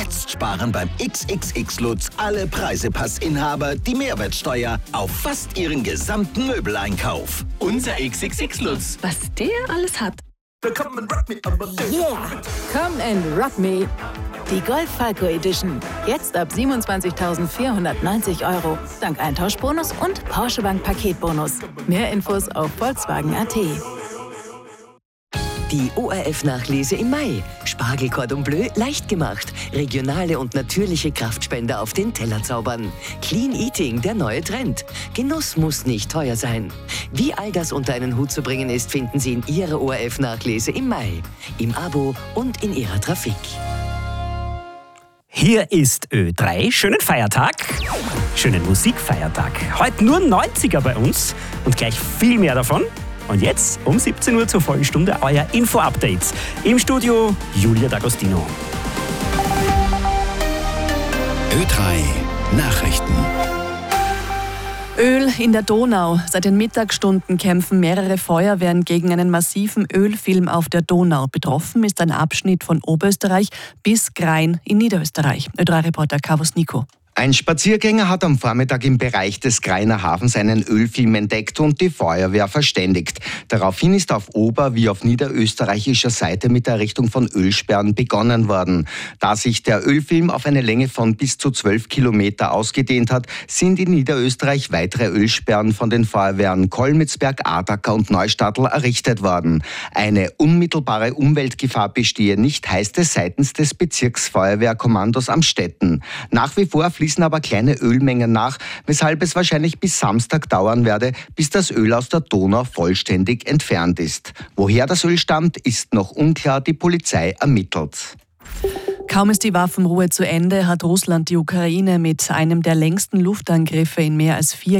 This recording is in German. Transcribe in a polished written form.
Jetzt sparen beim XXX Lutz alle Preisepassinhaber die Mehrwertsteuer auf fast ihren gesamten Möbeleinkauf. Unser XXX Lutz. Was der alles hat. Yeah! Come and rock me! Die Golf Falco Edition. Jetzt ab 27.490 €. Dank Eintauschbonus und Porsche Bank Paketbonus. Mehr Infos auf Volkswagen.at. Die ORF-Nachlese im Mai. Spargel Cordon Bleu leicht gemacht. Regionale und natürliche Kraftspender auf den Teller zaubern. Clean Eating, der neue Trend. Genuss muss nicht teuer sein. Wie all das unter einen Hut zu bringen ist, finden Sie in Ihrer ORF-Nachlese im Mai. Im Abo und in Ihrer Trafik. Hier ist Ö3. Schönen Feiertag. Schönen Musikfeiertag. Heute nur 90er bei uns und gleich viel mehr davon. Und jetzt um 17 Uhr zur vollen Stunde euer Info-Update. Im Studio Julia D'Agostino. Ö3 Nachrichten. Öl in der Donau. Seit den Mittagsstunden kämpfen mehrere Feuerwehren gegen einen massiven Ölfilm auf der Donau. Betroffen ist ein Abschnitt von Oberösterreich bis Grain in Niederösterreich. Ö3-Reporter Carvus Nico. Ein Spaziergänger hat am Vormittag im Bereich des Grainer Hafens einen Ölfilm entdeckt und die Feuerwehr verständigt. Daraufhin ist auf ober- wie auf niederösterreichischer Seite mit der Errichtung von Ölsperren begonnen worden. Da sich der Ölfilm auf eine Länge von bis zu 12 Kilometer ausgedehnt hat, sind in Niederösterreich weitere Ölsperren von den Feuerwehren Kolmitzberg, Adacker und Neustadtl errichtet worden. Eine unmittelbare Umweltgefahr bestehe nicht, heißt es seitens des Bezirksfeuerwehrkommandos Amstetten. Nach wie vor fließen aber kleine Ölmengen nach, weshalb es wahrscheinlich bis Samstag dauern werde, bis das Öl aus der Donau vollständig entfernt ist. Woher das Öl stammt, ist noch unklar, die Polizei ermittelt. Kaum ist die Waffenruhe zu Ende, hat Russland die Ukraine mit einem der längsten Luftangriffe in mehr als 4